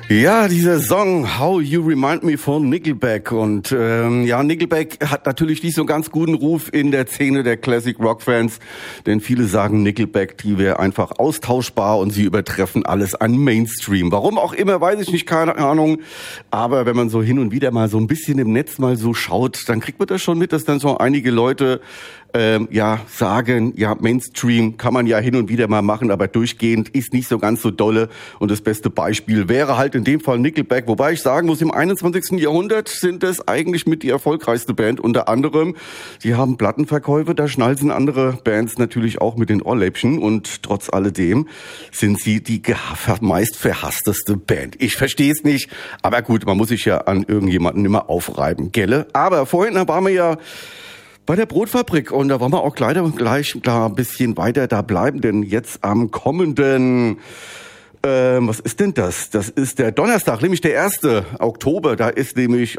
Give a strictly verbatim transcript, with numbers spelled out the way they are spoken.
Ja, dieser Song How You Remind Me von Nickelback. Und ähm, ja, Nickelback hat natürlich nicht so einen ganz guten Ruf in der Szene der Classic Rock Fans, denn viele sagen, Nickelback, die wäre einfach austauschbar und sie übertreffen alles an Mainstream. Warum auch immer, weiß ich nicht, keine Ahnung. Aber wenn man so hin und wieder mal so ein bisschen im Netz mal so schaut, dann kriegt man das schon mit, dass dann so einige Leute ähm, ja sagen, ja, Mainstream kann man ja hin und wieder mal machen, aber durchgehend ist nicht so ganz so dolle. Und das beste Beispiel wäre halt in dem Fall Nickelback, wobei ich sagen muss, im einundzwanzigsten Jahrhundert sind das eigentlich mit die erfolgreichste Band unter anderem. Die haben Plattenverkäufe, da schnalzen andere Bands natürlich auch mit den Ohrläppchen und trotz alledem sind sie die meist verhassteste Band. Ich verstehe es nicht, aber gut, man muss sich ja an irgendjemanden immer aufreiben, gelle? Aber vorhin waren wir ja bei der Brotfabrik und da wollen wir auch gleich, gleich klar ein bisschen weiter da bleiben, denn jetzt am kommenden Ähm, was ist denn das? Das ist der Donnerstag, nämlich der erste Oktober. Da ist nämlich